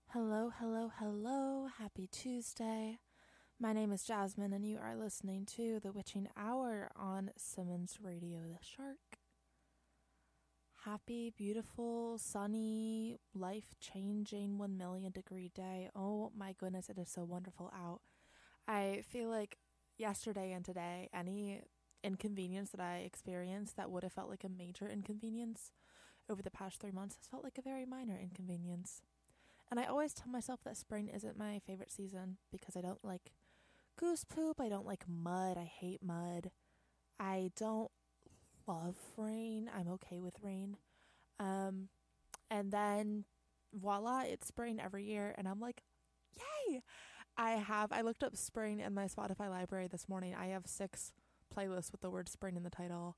Hello, hello, hello. Happy Tuesday. My name is Jasmine, and you are listening to The Witching Hour on Simmons Radio the Shark. Happy, beautiful, sunny, life-changing 1,000,000 degree day. Oh my goodness, it is so wonderful out. I feel like yesterday and today, any inconvenience that I experienced that would have felt like a major inconvenience over the past 3 months has felt like a very minor inconvenience. And I always tell myself that spring isn't my favorite season because I don't like goose poop. I don't like mud. I hate mud. I don't love rain. I'm okay with rain. Um, and then voila, it's spring every year. And I'm like, yay! I looked up spring in my Spotify library this morning. I have 6 playlists with the word spring in the title.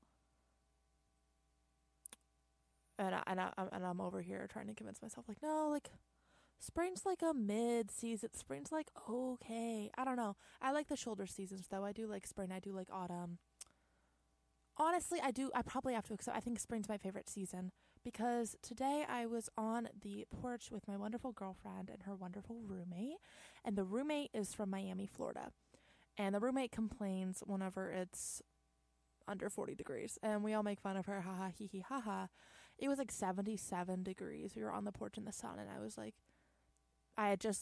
And I'm over here trying to convince myself, like, no, like, spring's like a mid-season. Spring's like okay. I don't know. I like the shoulder seasons though. I do like spring. I do like autumn. Honestly, I do. I probably have to accept. I think spring's my favorite season because today I was on the porch with my wonderful girlfriend and her wonderful roommate, and the roommate is from Miami, Florida, and the roommate complains whenever it's under 40 degrees, and we all make fun of her. Haha, hee hee, haha. It was like 77 degrees. We were on the porch in the sun, and I was like, I had just